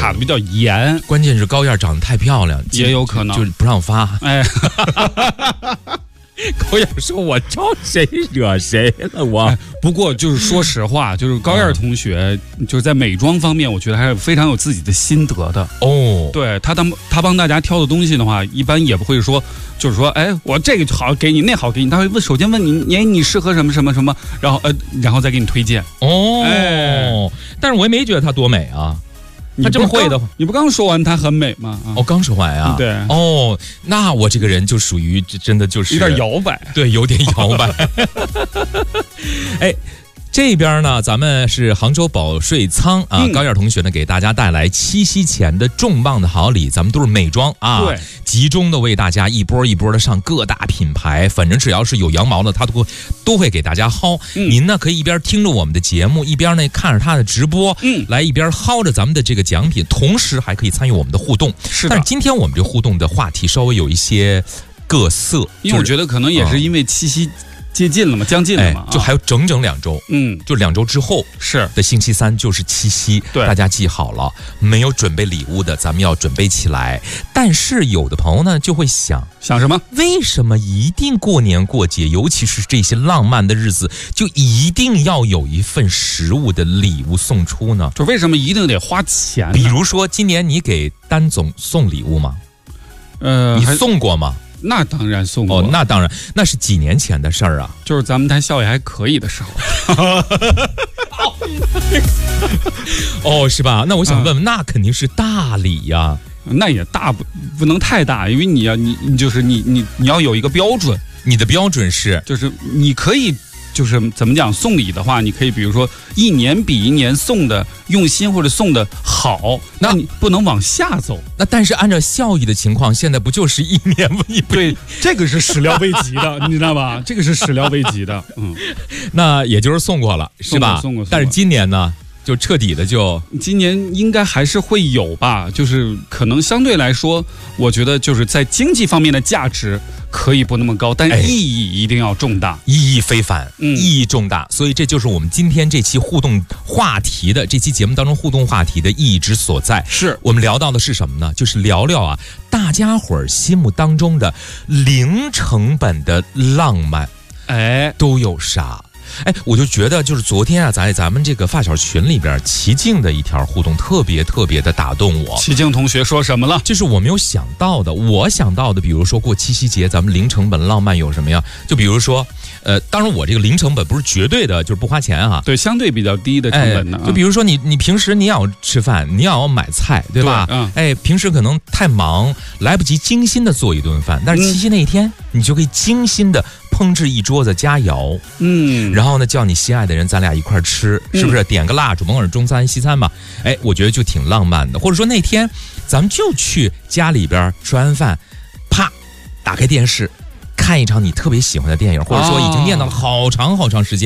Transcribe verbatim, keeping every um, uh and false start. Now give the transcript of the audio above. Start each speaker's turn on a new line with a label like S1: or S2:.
S1: 卡的比较严。
S2: 关键是高燕长得太漂亮，
S1: 也有可能
S2: 就, 就不让发。
S1: 哎。
S2: 高燕说：“我招谁惹谁了我？”
S1: 哎、不过就是说实话，就是高燕同学、嗯、就是在美妆方面，我觉得还是非常有自己的心得的
S2: 哦。
S1: 对他当他帮大家挑的东西的话，一般也不会说，就是说，哎，我这个好给你，那好给你。他会问，首先问你，哎，你适合什么什么什么，然后呃，然后再给你推荐。
S2: 哦，
S1: 哎、
S2: 但是我也没觉得她多美啊。他这么会的话，
S1: 你不刚说完她很美吗？
S2: 哦，刚说完啊。
S1: 对。
S2: 哦，那我这个人就属于真的就是
S1: 有点摇摆，
S2: 对，有点摇摆。哎。这边呢，咱们是杭州保税仓啊，嗯、高燕同学呢给大家带来七夕前的重磅的好礼，咱们都是美妆啊，
S1: 对，
S2: 集中的为大家一波一波的上各大品牌，反正只要是有羊毛的，他都会都会给大家薅。嗯、您呢可以一边听着我们的节目，一边呢看着他的直播，嗯，来一边薅着咱们的这个奖品，同时还可以参与我们的互动。
S1: 是的，
S2: 但是今天我们这互动的话题稍微有一些各色，
S1: 因为我觉得可能也是因为七夕。接近了嘛，将近了嘛、
S2: 哎，就还有整整两周，
S1: 嗯，
S2: 就两周之后
S1: 是
S2: 的星期三就是七夕，
S1: 对，
S2: 大家记好了，没有准备礼物的，咱们要准备起来。但是有的朋友呢就会想，
S1: 想什么？
S2: 为什么一定过年过节，尤其是这些浪漫的日子，就一定要有一份实物的礼物送出呢？
S1: 就为什么一定得花钱呢？
S2: 比如说，今年你给丹总送礼物吗？
S1: 呃，
S2: 你送过吗？
S1: 那当然送过。
S2: 哦，那当然，那是几年前的事儿啊，
S1: 就是咱们台效益还可以的时候。
S2: 哦，是吧？那我想问问，嗯、那肯定是大礼呀。
S1: 那也大不不能太大，因为你要你你就是你你你要有一个标准。
S2: 你的标准是，
S1: 就是你可以。就是怎么讲，送礼的话，你可以比如说一年比一年送的用心或者送的好，那你不能往下走。
S2: 那但是按照效益的情况，现在不就是一年一
S1: 对，这个是始料未及的，你知道吧？这个是始料未及的。嗯，
S2: 那也就是送过了，是吧？
S1: 送过，送过。
S2: 但是今年呢，就彻底的就，
S1: 今年应该还是会有吧，就是可能相对来说，我觉得就是在经济方面的价值。可以不那么高，但意义一定要重大，哎、
S2: 意义非凡，
S1: 嗯，
S2: 意义重大。所以这就是我们今天这期互动话题的这期节目当中互动话题的意义之所在。
S1: 是
S2: 我们聊到的是什么呢？就是聊聊啊，大家伙儿心目当中的零成本的浪漫，
S1: 哎，
S2: 都有啥？哎，我就觉得就是昨天啊，在咱们这个发小群里边，齐静的一条互动特别特别的打动我。
S1: 齐静同学说什么了？
S2: 这是我没有想到的。我想到的，比如说过七夕节，咱们零成本浪漫有什么呀？就比如说，呃，当然我这个零成本不是绝对的，就是不花钱啊。
S1: 对，相对比较低的成本呢。
S2: 哎、就比如说你，你平时你要吃饭，你要买菜，对吧？
S1: 对嗯。
S2: 哎，平时可能太忙，来不及精心的做一顿饭，但是七夕那一天，嗯、你就可以精心的烹制一桌子佳肴，
S1: 嗯，
S2: 然后呢，叫你心爱的人，咱俩一块吃，是不是？嗯、点个蜡烛，甭管是中餐西餐吧，哎，我觉得就挺浪漫的。或者说那天，咱们就去家里边吃完饭，啪，打开电视，看一场你特别喜欢的电影，或者说已经念叨了好长好长时间。